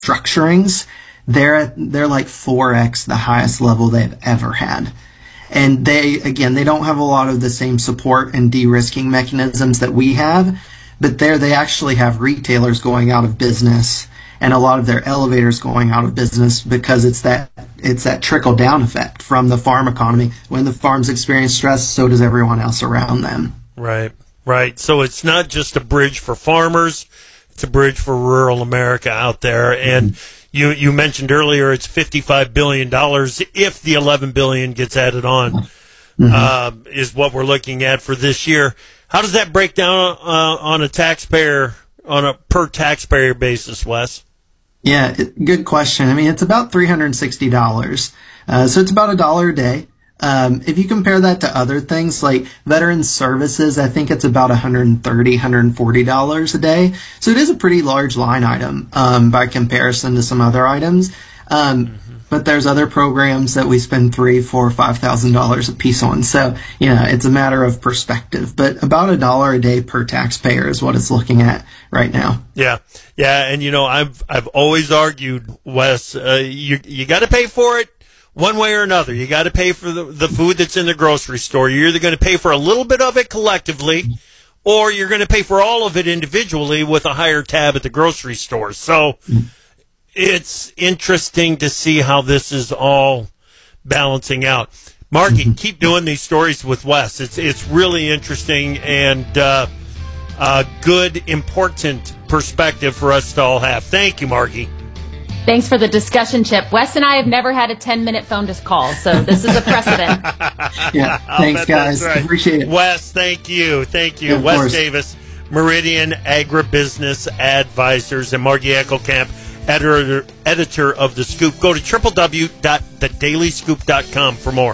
restructurings, they're like 4x the highest level they've ever had. And they don't have a lot of the same support and de-risking mechanisms that we have, but they actually have retailers going out of business and a lot of their elevators going out of business because it's that trickle down effect from the farm economy. When the farms experience stress, so does everyone else around them. Right. So it's not just a bridge for farmers, it's a bridge for rural America out there. And you mentioned earlier it's $55 billion if the $11 billion gets added on, is what we're looking at for this year. How does that break down on a per taxpayer basis, Wes? Yeah, good question. I mean, it's about $360. So it's about $1 a day. If you compare that to other things like veteran services, I think it's about $130, $140 a day. So it is a pretty large line item, by comparison to some other items. But there's other programs that we spend $3,000, $4,000, $5,000 a piece on. So, it's a matter of perspective, but about $1 a day per taxpayer is what it's looking at right now. Yeah. And I've always argued, Wes, you got to pay for it one way or another. You got to pay for the food that's in the grocery store. You're either going to pay for a little bit of it collectively, or you're going to pay for all of it individually with a higher tab at the grocery store. So it's interesting to see how this is all balancing out. Marky, keep doing these stories with Wes. It's really interesting and a good, important perspective for us to all have. Thank you, Marky. Thanks for the discussion, Chip. Wes and I have never had a 10-minute phone call, so this is a precedent. Yeah, thanks, guys. Right. Appreciate it. Wes, thank you. Yeah, Wes course. Davis, Meridian Agribusiness Advisors, and Marky Eckelkamp, editor of The Scoop. Go to www.thedailyscoop.com for more.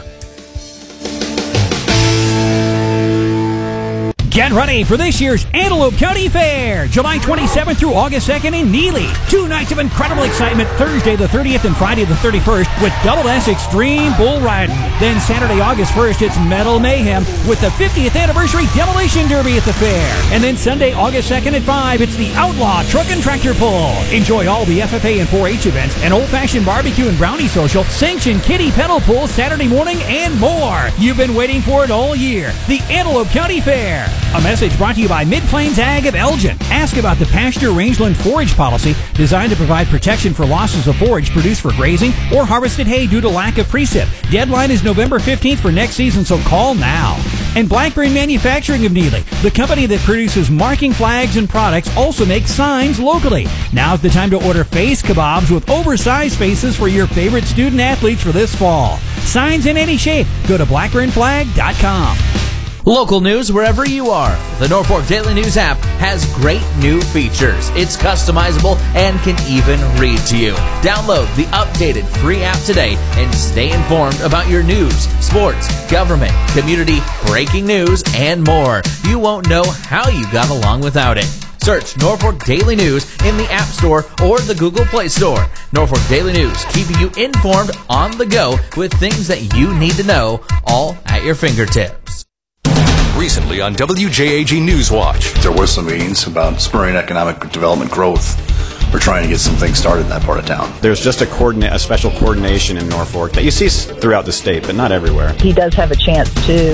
Get ready for this year's Antelope County Fair, July 27th through August 2nd in Neely. 2 nights of incredible excitement, Thursday the 30th and Friday the 31st with Double S Extreme Bull Riding. Then Saturday, August 1st, it's Metal Mayhem with the 50th Anniversary Demolition Derby at the fair. And then Sunday, August 2nd at 5, it's the Outlaw Truck and Tractor Pull. Enjoy all the FFA and 4-H events, an old-fashioned barbecue and brownie social, sanctioned kiddie pedal pull Saturday morning, and more. You've been waiting for it all year. The Antelope County Fair. A message brought to you by Mid-Plains Ag of Elgin. Ask about the pasture rangeland forage policy designed to provide protection for losses of forage produced for grazing or harvested hay due to lack of precip. Deadline is November 15th for next season, so call now. And Blackburn Manufacturing of Neely, the company that produces marking flags and products, also makes signs locally. Now's the time to order face kebabs with oversized faces for your favorite student athletes for this fall. Signs in any shape. Go to blackburnflag.com. Local news wherever you are. The Norfolk Daily News app has great new features. It's customizable and can even read to you. Download the updated free app today and stay informed about your news, sports, government, community, breaking news, and more. You won't know how you got along without it. Search Norfolk Daily News in the App Store or the Google Play Store. Norfolk Daily News, keeping you informed on the go with things that you need to know, all at your fingertips. Recently on WJAG Newswatch. There were some meetings about spurring economic development growth. We're trying to get some things started in that part of town. There's just a special coordination in Norfolk that you see throughout the state, but not everywhere. He does have a chance to,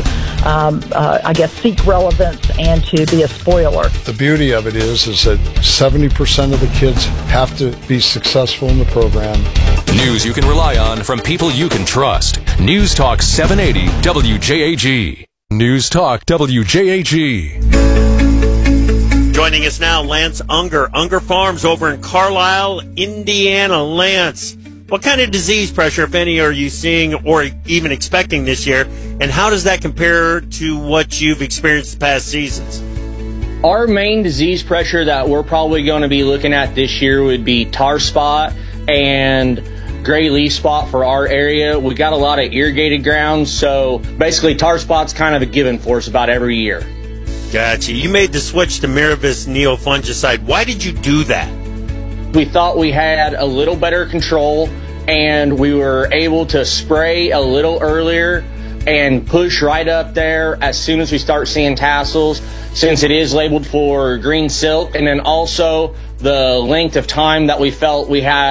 seek relevance and to be a spoiler. The beauty of it is that 70% of the kids have to be successful in the program. News you can rely on from people you can trust. News Talk 780 WJAG. News Talk WJAG. Joining us now, Lance Unger. Unger Farms over in Carlisle, Indiana. Lance, what kind of disease pressure, if any, are you seeing or even expecting this year? And how does that compare to what you've experienced the past seasons? Our main disease pressure that we're probably going to be looking at this year would be tar spot and gray leaf spot for our area. We got a lot of irrigated ground, so basically tar spot's kind of a given for us about every year. Gotcha. You made the switch to Miravis neofungicide. Why did you do that? We thought we had a little better control, and we were able to spray a little earlier and push right up there as soon as we start seeing tassels, since it is labeled for green silk. And then also the length of time that we felt we had